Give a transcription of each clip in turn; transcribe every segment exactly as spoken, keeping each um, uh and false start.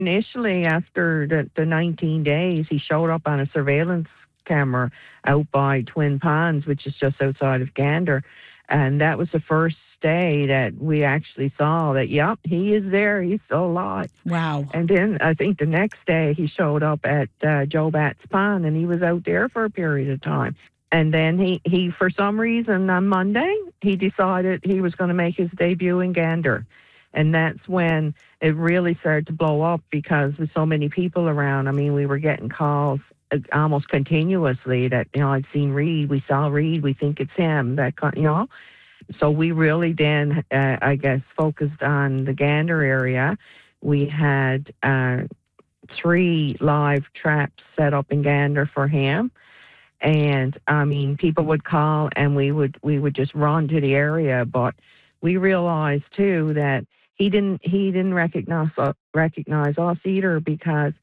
Initially, after the, the nineteen days, he showed up on a surveillance camera out by Twin Ponds, which is just outside of Gander. And that was the first day that we actually saw that, yep, he is there. He's still alive. Wow. And then I think the next day he showed up at uh, Joe Bat's Pond, and he was out there for a period of time. And then he, he, for some reason, on Monday, he decided he was going to make his debut in Gander. And that's when it really started to blow up because with so many people around, I mean, we were getting calls almost continuously that, you know, I'd seen Reed, we saw Reed, we think it's him, that, you know. So we really then, uh, I guess, focused on the Gander area. We had uh, three live traps set up in Gander for him. And, I mean, people would call and we would we would just run to the area. But we realized, too, that he didn't he didn't recognize, uh, recognize us either because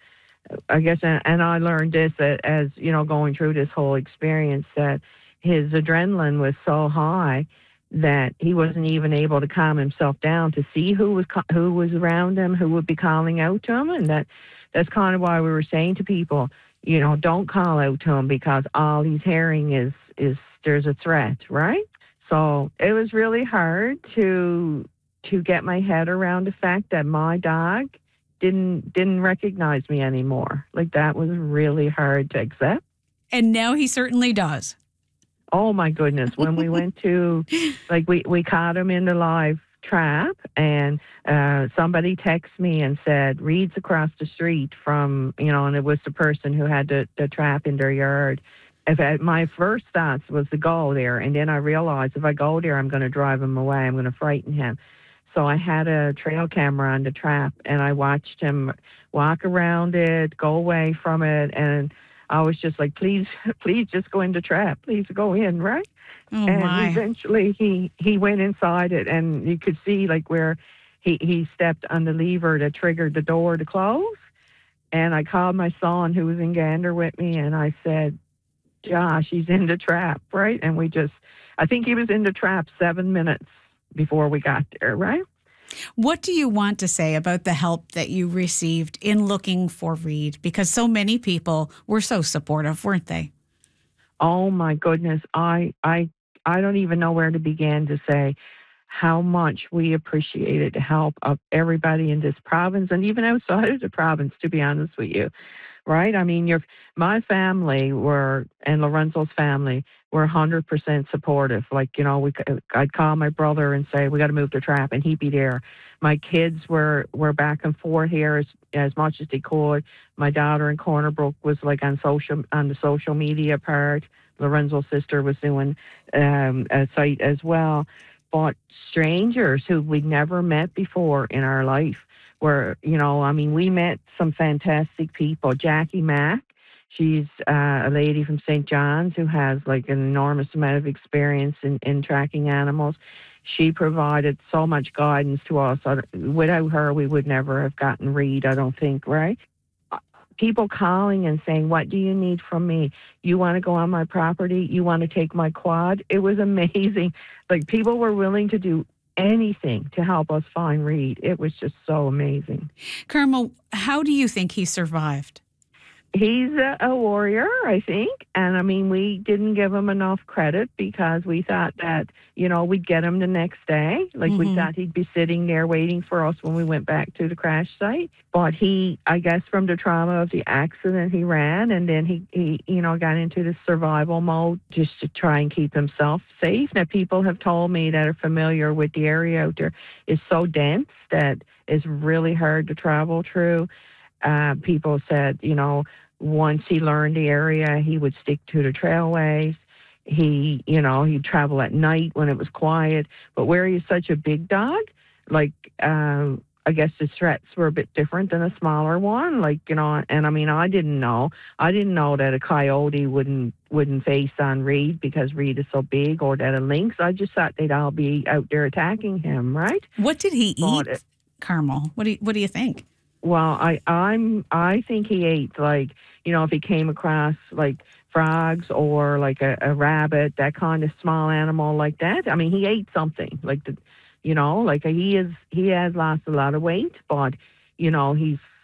I guess, and I learned this as, you know, going through this whole experience, that his adrenaline was so high that he wasn't even able to calm himself down to see who was who was around him, who would be calling out to him. And that that's kind of why we were saying to people, you know, don't call out to him because all he's hearing is, is there's a threat, right? So it was really hard to to get my head around the fact that my dog didn't didn't recognize me anymore. Like, that was really hard to accept. And now he certainly does. Oh, my goodness. When we went to, like, we, we caught him in the live trap, and uh, somebody texted me and said, Reed's across the street from, you know, and it was the person who had the, the trap in their yard. If I, my first thoughts was to go there, and then I realized if I go there, I'm going to drive him away. I'm going to frighten him. So I had a trail camera on the trap, and I watched him walk around it, go away from it, and I was just like, please, please just go in the trap. Please go in, right? Oh, and my. eventually he, he went inside it, and you could see, like, where he, he stepped on the lever that triggered the door to close. And I called my son, who was in Gander with me, and I said, Josh, he's in the trap, right? And we just, I think he was in the trap seven minutes before we got there, right? What do you want to say about the help that you received in looking for Reed? Because so many people were so supportive, weren't they? Oh, my goodness. I I I don't even know where to begin to say how much we appreciated the help of everybody in this province and even outside of the province, to be honest with you. Right? I mean, your my family were, and Lorenzo's family were one hundred percent supportive. Like, you know, we I'd call my brother and say, we got to move the trap, and he'd be there. My kids were, were back and forth here as, as much as they could. My daughter in Corner Brook was like on social on the social media part. Lorenzo's sister was doing um, a site as well. But strangers who we'd never met before in our life were, you know, I mean, we met some fantastic people. Jackie Mack, she's uh, a lady from Saint John's who has like an enormous amount of experience in, in tracking animals. She provided so much guidance to us. Without her, we would never have gotten Reed, I don't think, right? People calling and saying, what do you need from me? You want to go on my property? You want to take my quad? It was amazing. Like, people were willing to do anything to help us find Reed. It was just so amazing. Carmel, how do you think he survived? He's a, a warrior, I think. And I mean, we didn't give him enough credit because we thought that, you know, we'd get him the next day. Like, mm-hmm. we thought he'd be sitting there waiting for us when we went back to the crash site. But he, I guess from the trauma of the accident, he ran, and then he, he you know, got into the survival mode just to try and keep himself safe. Now, people have told me that are familiar with the area out there is so dense that it's really hard to travel through. Uh, people said, you know, once he learned the area, he would stick to the trailways. He, you know, he'd travel at night when it was quiet. But where he's such a big dog, like, uh, I guess the threats were a bit different than a smaller one. Like, you know, and I mean, I didn't know. I didn't know that a coyote wouldn't wouldn't face on Reed because Reed is so big, or that a lynx. I just thought they'd all be out there attacking him, right? What did he eat, it, Carmel? What do you, what do you think? Well, I I'm I think he ate, like, you know, if he came across like frogs or like a, a rabbit, that kind of small animal like that. I mean, he ate something like the, you know, like he is he has lost a lot of weight, but you know, he's